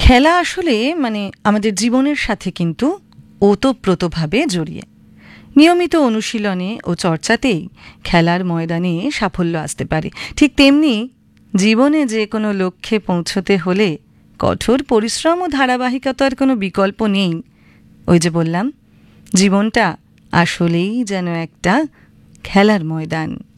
খেলা আসলে আমাদের জীবনের সাথে কিন্তু ওতপ্রোতভাবে জড়িয়ে। নিয়মিত অনুশীলনে ও চর্চাতেই খেলার ময়দানে সাফল্য আসতে পারে। ঠিক তেমনি জীবনে যে কোনো লক্ষ্যে পৌঁছতে হলে কঠোর পরিশ্রম ও ধারাবাহিকতার কোনো বিকল্প নেই। ওই যে বললাম, জীবনটা আসলেই যেন একটা খেলার ময়দান।